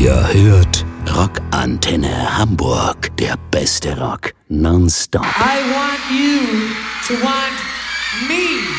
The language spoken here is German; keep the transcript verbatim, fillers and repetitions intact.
Ihr hört Rockantenne Hamburg, der beste Rock nonstop. I want you to want me.